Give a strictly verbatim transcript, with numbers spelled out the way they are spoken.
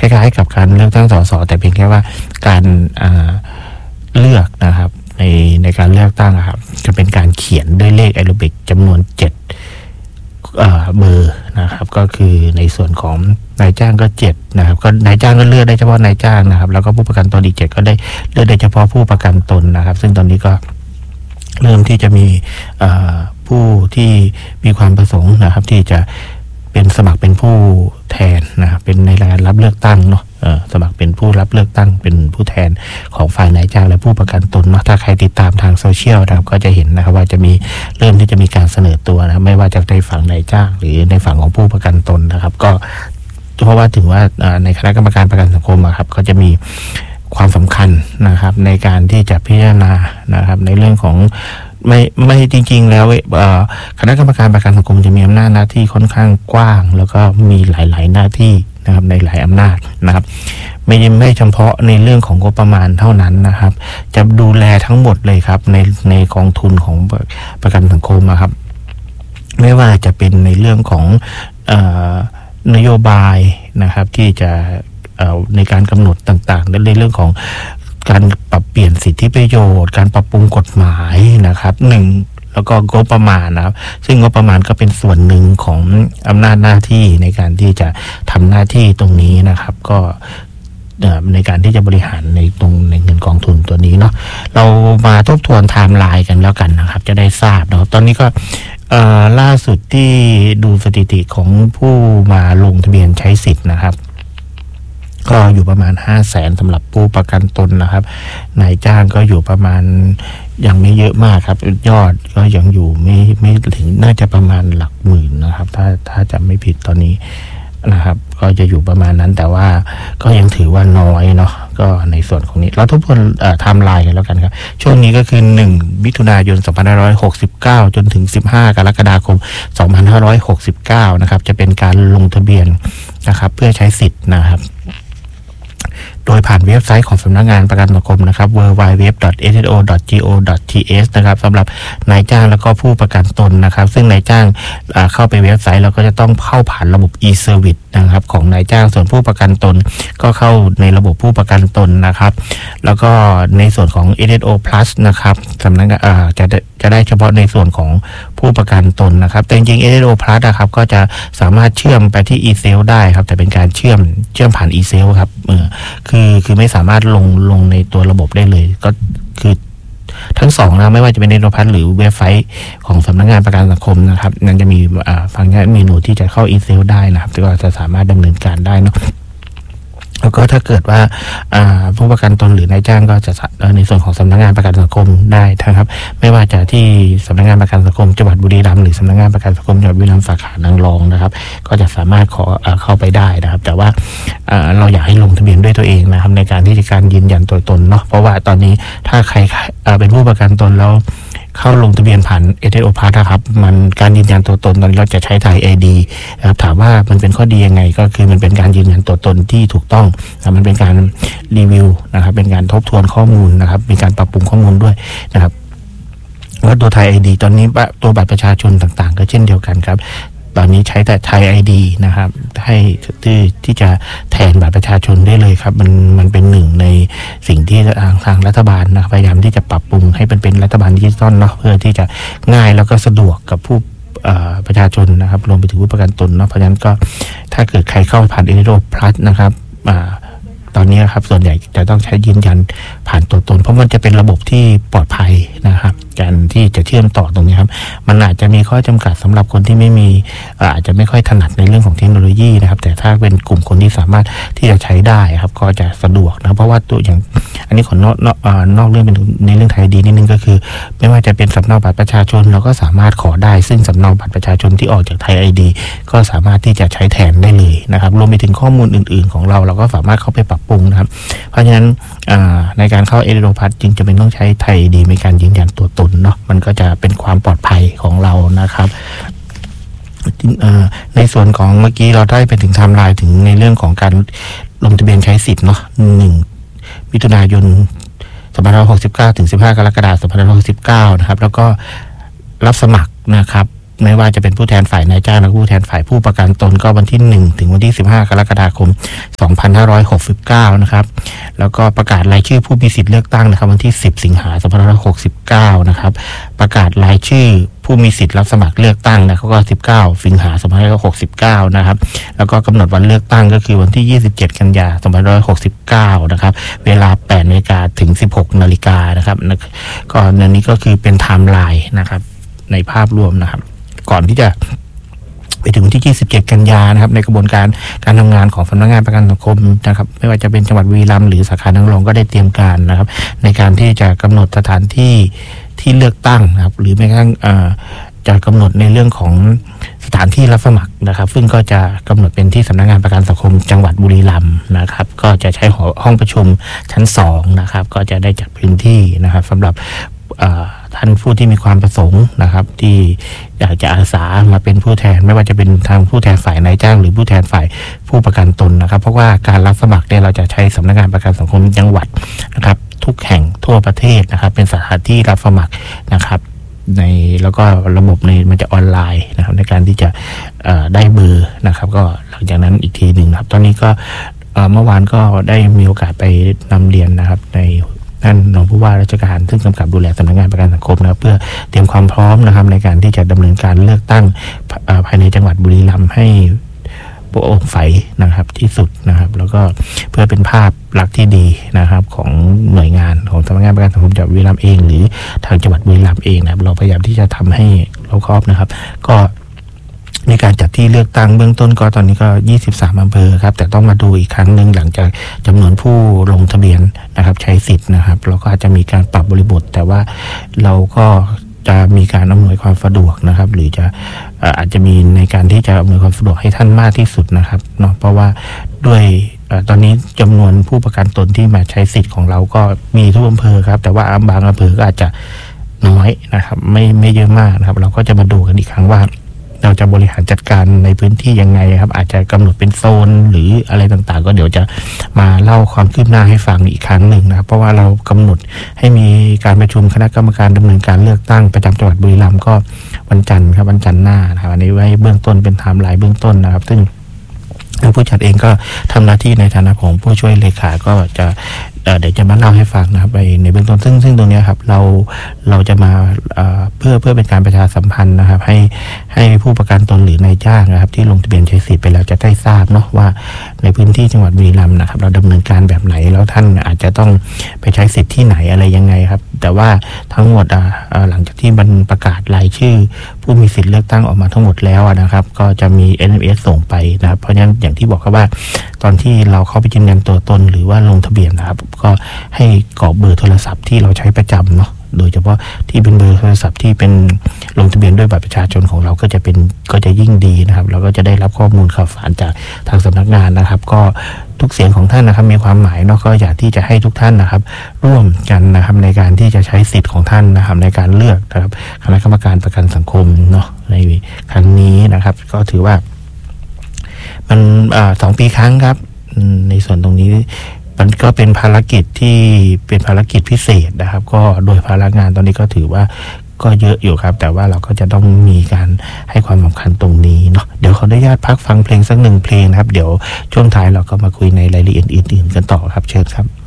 ล้ายๆกับการเลือกตั้งสสแต่เพียงแค่ว่าการเลือกนะครับในในการเลือกตั้งครับจะเป็นการเขียนด้วยเลขแอโรบิกจำนวนเจ็ดเบอร์นะครับก็คือในส่วนของนายจ้างก็เจ็ดนะครับก็นายจ้างก็เลือกได้เฉพาะนายจ้างนะครับแล้วก็ผู้ประกันตนอีกเจ็ดก็ได้เลือกได้เฉพาะผู้ประกันตนนะครับซึ่งตอนนี้ก็เริ่มที่จะมีผู้ที่มีความประสงค์นะครับที่จะเป็นสมัครเป็นผู้แทนนะครับเป็นในการรับเลือกตั้งเนาะสมัครเป็นผู้รับเลือกตั้งเป็นผู้แทนของฝ่ายนายจ้างและผู้ประกันตนเนาะถ้าใครติดตามทางโซเชียลนะครับก็จะเห็นนะครับว่าจะมีเริ่มที่จะมีการเสนอตัวนะไม่ว่าจะในฝั่งนายจ้างหรือในฝั่งของผู้ประกันตนนะครับก็เพราะว่าถึงว่าในคณะกรรมการประกันสังคมครับก็จะมีความสำคัญนะครับในการที่จะพิจารณานะครับในเรื่องของไม่ไม่จริงๆแล้วคณะกรรมการประกันสังคมจะมีอำนาจหน้าที่ค่อนข้างกว้างแล้วก็มีหลายๆหน้าที่นะครับในหลายอำนาจนะครับไม่ไม่เฉพาะในเรื่องของงบประมาณเท่านั้นนะครับจะดูแลทั้งหมดเลยครับในในกองทุนของประกันสังคมนะครับไม่ว่าจะเป็นในเรื่องของเอ่อนโยบายนะครับที่จะในการกำหนดต่างๆในเรื่องของการปรับเปลี่ยนสิทธิประโยชน์การปรับปรุงกฎหมายนะครับหนึ่งแล้วก็งบประมาณนะครับซึ่งงบประมาณก็เป็นส่วนหนึ่งของอำนาจหน้าที่ในการที่จะทำหน้าที่ตรงนี้นะครับก็ในการที่จะบริหารในตรงในเงินกองทุนตัวนี้เนาะเรามาทบทวนไทม์ไลน์กันแล้วกันนะครับจะได้ทราบเนาะตอนนี้ก็ล่าสุดที่ดูสถิติของผู้มาลงทะเบียนใช้สิทธิ์นะครับก็อยู่ประมาณห้าแสนสำหรับผู้ประกันตนนะครับนายจ้างก็อยู่ประมาณยังไม่เยอะมากครับยอดก็ยังอยู่ไม่ไม่ถึงน่าจะประมาณหลักหมื่นนะครับถ้าถ้าจำไม่ผิดตอนนี้นะครับก็จะอยู่ประมาณนั้นแต่ว่าก็ยังถือว่าน้อยเนาะก็ในส่วนของนี้เราทบทวนไทม์ไลน์กันแล้วกันครับช่วงนี้ก็คือหนึ่งมิถุนายนสองพันห้าร้อยหกสิบเก้าจนถึงสิบห้ากรกฎาคมสองพันห้าร้อยหกสิบเก้านะครับจะเป็นการลงทะเบียนนะครับเพื่อใช้สิทธิ์นะครับโดยผ่านเว็บไซต์ของสำนักงานประกันสังคมนะครับ ดับเบิลยู ดับเบิลยู ดับเบิลยู ดอท เอส เอส โอ ดอท จี โอ ดอท ที เอส นะครับสำหรับนายจ้างแล้วก็ผู้ประกันตนนะครับซึ่งนายจ้างเข้าไปเว็บไซต์เราก็จะต้องเข้าผ่านระบบ e-service นะครับของนายจ้างส่วนผู้ประกันตนก็เข้าในระบบผู้ประกันตนนะครับแล้วก็ในส่วนของ เอส เอส โอ Plus นะครับสำนักงานจะจะได้เฉพาะในส่วนของผู้ประกันตนนะครับแต่จริงๆ เอส เอส โอ Plus นะครับก็จะสามารถเชื่อมไปที่ e-sale ได้ครับแต่เป็นการเชื่อมเชื่อมผ่าน e-sale ครับเออคือคือไม่สามารถลงลงในตัวระบบได้เลยก็คือทั้งสองนะไม่ว่าจะเป็นเอส เอส โอ Plus หรือเว็บไซต์ของสำนักงานประกันสังคมนะครับนั่นจะมีฟังก์ชันเมนูที่จะเข้า e-sale ได้นะครับก็จะสามารถดำเนินการได้เนาะแล้วก็ถ้าเกิดว่าผู้ประกันตนหรือนายจ้างก็จะในส่วนของสำนักงานประกันสังคมได้นะครับไม่ว่าจะที่สำนักงานประกันสังคมจังหวัดบุรีรัมย์หรือสำนักงานประกันสังคมจังหวัดบุรีรัมย์สาขานางรองนะครับก็จะสามารถขอเข้าไปได้นะครับแต่ว่าเราอยากให้ลงทะเบียนด้วยตัวเองนะครับในการที่จะการยืนยันตัวตนเนาะเพราะว่าตอนนี้ถ้าใครเป็นผู้ประกันตนแล้วเข้าลงทะเบียนผ่าน เอส เอส โอ Plus นะครับมันการยืนยันตัวตนตอนนี้เราจะใช้ไทย ไอ ดี นะครับถามว่ามันเป็นข้อดียังไงก็คือมันเป็นการยืนยันตัวตนที่ถูกต้องนะมันเป็นการรีวิวนะครับเป็นการทบทวนข้อมูลนะครับมีการปรับปรุงข้อมูลด้วยนะครับว่าตัวไทย ไอ ดี ตอนนี้ตัวบัตรประชาชนต่างๆก็เช่นเดียวกันครับตอนนี้ใช้แต่ไทย ไอ ดี นะครับให้ที่ที่จะแทนบัตรประชาชนได้เลยครับมันมันเป็นหนึ่งในสิ่งที่ทางทางรัฐบาลนะพยายามที่จะปรับปรุงให้เป็นเป็นรัฐบาลดิจิทัลเนาะเพื่อที่จะง่ายแล้วก็สะดวกกับผู้ประชาชนนะครับรวมไปถึงผู้ประกันตนเนาะเพราะฉะนั้นก็ถ้าเกิดใครเข้าผ่าน เอส เอส โอ Plus นะครับตอนนี้ครับส่วนใหญ่จะต้องใช้ยืนยันผ่านตัวตนเพราะมันจะเป็นระบบที่ปลอดภัยนะครับการที่จะเชื่อมต่อตรงนี้ครับมันอาจจะมีข้อจำกัดสำหรับคนที่ไม่มีอาจจะไม่ค่อยถนัดในเรื่องของเทคโนโลยีนะครับแต่ถ้าเป็นกลุ่มคนที่สามารถที่จะใช้ได้ครับก็จะสะดวกนะเพราะว่าตัวอย่างอันนี้ขอนอกนอกนอกเรื่องเป็นในเรื่องไทยดีนิดนึงก็คือไม่ว่าจะเป็นสำเนาบัตรประชาชนเราก็สามารถขอได้ซึ่งสำเนาบัตรประชาชนที่ออกจากไทย ไอ ดี ก็สามารถที่จะใช้แทนได้เลยนะครับรวมไปถึงข้อมูลอื่นๆของเราเราก็สามารถเข้าไปปรับปรุงนะครับเพราะฉะนั้นในการเข้า เอส เอส โอ Plus จึงจะเป็นต้องใช้ไทย ไอ ดี ในการยืนยันตัวตนเนาะมันก็จะเป็นความปลอดภัยของเรานะครับในส่วนของเมื่อกี้เราได้ไปถึงไทม์ไลน์ถึงในเรื่องของการลงทะเบียนใช้สิทธิ์เนาะหนึ่งมิถุนายนสองพันห้าร้อยหกสิบเก้าถึงสิบห้ากรกฎาคมสองพันห้าร้อยหกสิบเก้านะครับแล้วก็รับสมัครนะครับไม่ว่าจะเป็นผู้แทนฝ่ายนายจ้างและผู้แทนฝ่ายผู้ประกันตนก็วันที่หนึ่งถึงวันที่สิบห้ากรกฎาคมสองพันห้าร้อยหกสิบเก้านะครับแล้วก็ประกาศรายชื่อผู้มีสิทธิ์เลือกตั้งนะครับวันที่สิบสิงหาคมสองพันห้าร้อยหกสิบเก้านะครับประกาศรายชื่อผู้มีสิทธิ์รับสมัครเลือกตั้งนะครับก็สิบเก้าสิงหาคมสองพันห้าร้อยหกสิบเก้านะครับแล้วก็กำหนดวันเลือกตั้งก็คือวันที่ยี่สิบเจ็ดกันยายนสองพันห้าร้อยหกสิบเก้านะครับเวลาแปดนาฬิกาถึงสิบหกนาฬิกานะครับก็อันนี้ก็คือเป็นไทม์ไลน์นะครับในภาพรวมนะครับก่อนที่จะไปถึงวันที่ยี่สิบเจ็ดกันยายนนะครับในกระบวนการการทำงานของสำนักงานประกันสังคมนะครับไม่ว่าจะเป็นจังหวัดบุรีรัมย์หรือสาขานางรองก็ได้เตรียมการนะครับในการที่จะกำหนดสถานที่ที่เลือกตั้งนะครับหรือแม้กระทั่งจะกำหนดในเรื่องของสถานที่รับสมัครนะครับซึ่งก็จะกำหนดเป็นที่สำนักงานประกันสังคมจังหวัดบุรีรัมย์นะครับก็จะใช้ห้องประชุมชั้นสองนะครับก็จะได้จัดพื้นที่นะครับสำหรับท่านผู้ที่มีความประสงค์นะครับที่อยากจะอาสามาเป็นผู้แทนไม่ว่าจะเป็นทางผู้แทนฝ่ายนายจ้างหรือผู้แทนฝ่ายผู้ประกันตนนะครับเพราะว่าการรับสมัครเนี่ยเราจะใช้สำนักงานประกันสังคมจังหวัดนะครับทุกแห่งทั่วประเทศนะครับเป็นสถานที่รับสมัครนะครับในแล้วก็ระบบในมันจะออนไลน์นะครับในการที่จะได้เบอร์นะครับก็หลังจากนั้นอีกทีหนึ่งครับตอนนี้ก็เมื่อวานก็ได้มีโอกาสไปนำเรียนนะครับในท่านรองผู้ว่าราชการซึ่งกำกับดูแลสำนักงานประกันสังคมนะครับเพื่อเตรียมความพร้อมนะครับในการที่จะดำเนินการเลือกตั้งภายในจังหวัดบุรีรัมย์ให้โปร่งใสนะครับที่สุดนะครับแล้วก็เพื่อเป็นภาพลักษณ์ที่ดีนะครับของหน่วยงานของสำนักงานประกันสังคมจังหวัดบุรีรัมย์เองหรือทางจังหวัดบุรีรัมย์เองนะครับเราพยายามที่จะทำให้รอบคอบนะครับก็ในการจัดที่เลือกตั้งเบื้องต้นก็ตอนนี้ก็ยี่สิบสามอำเภอครับแต่ต้องมาดูอีกครั้งหนึ่งหลังจากจำนวนผู้ลงทะเบียนนะครับใช้สิทธิ์นะครับเราก็อาจจะมีการปรับบริบทแต่ว่าเราก็จะมีการอำนวยความสะดวกนะครับหรือจะอาจจะมีในการที่จะอำนวยความสะดวกให้ท่านมากที่สุดนะครับเนาะเพราะว่าด้วยตอนนี้จำนวนผู้ประกันตนที่มาใช้สิทธิ์ของเราก็มีทุกอำเภอครับแต่ว่าบางอำเภอก็อาจจะน้อยนะครับไม่ไม่เยอะมากนะครับเราก็จะมาดูกันอีกครั้งว่าเราจะบริหารจัดการในพื้นที่ยังไงครับอาจจะกำหนดเป็นโซนหรืออะไรต่างๆก็เดี๋ยวจะมาเล่าความคืบหน้าให้ฟังอีกครั้งหนึ่งนะครับเพราะว่าเรากำหนดให้มีการประชุมคณะกรรมการดำเนินการเลือกตั้งประจำจังหวัดบุรีรัมย์ก็วันจันทร์ครับวันจันทร์หน้านะครับอันนี้ไว้เบื้องต้นเป็นไทม์ไลน์เบื้องต้นนะครับซึ่งผู้จัดเองก็ทำหน้าที่ในฐานะของผู้ช่วยเลขาก็จะเดี๋ยวจะมาเล่าให้ฟังนะครับไปในเบื้องต้นซึ่งซึ่งตรงนี้ครับเราเราจะมาเพื่อเพื่อเป็นการประชาสัมพันธ์นะครับให้ให้ผู้ประกันตนหรือนายจ้างนะครับที่ลงทะเบียนใช้สิทธิ์ไปแล้วจะได้ทราบเนาะว่าในพื้นที่จังหวัดบุรีรัมย์นะครับเราดำเนินการแบบไหนแล้วท่านอาจจะต้องไปใช้สิทธิ์ที่ไหนอะไรยังไงครับแต่ว่าทั้งหมดหลังจากที่มันประกาศรายชื่อผู้มีสิทธิ์เลือกตั้งออกมาทั้งหมดแล้วนะครับก็จะมี เอ็น เอ็ม เอส ส่งไปนะครับเพราะฉะนั้นอย่างที่บอกครับว่าตอนที่เราเข้าไปยืนยันตัวตนหรือว่าลงทะเบียนนะครับก็ให้กรอกเบอร์โทรศัพท์ที่เราใช้ประจำเนาะโดยเฉพาะที่เป็นเบอร์โทรศัพท์ที่เป็นลงทะเบียนด้วยบัตรประชาชนของเราก็จะเป็นก็จะยิ่งดีนะครับเราก็จะได้รับข้อมูลข่าวสารจากทางสำนักงานนะครับก็ทุกเสียงของท่านนะครับมีความหมายเนาะก็อยากที่จะให้ทุกท่านนะครับร่วมกันนะครับในการที่จะใช้สิทธิ์ของท่านนะครับในการเลือกนะครับคณะกรรมการประกันสังคมเนาะในครั้งนี้นะครับก็ถือว่ามันอ่าสองปีครั้งครับในส่วนตรงนี้มันก็เป็นภารกิจที่เป็นภารกิจพิเศษนะครับก็โดยภาระงานตอนนี้ก็ถือว่าก็เยอะอยู่ครับแต่ว่าเราก็จะต้องมีการให้ความสำคัญตรงนี้เนาะเดี๋ยวขออนุญาตพักฟังเพลงสักหนึ่งเพลงนะครับเดี๋ยวช่วงท้ายเราก็มาคุยในรายละเอียดอื่นๆกันต่อครับเชิญครับ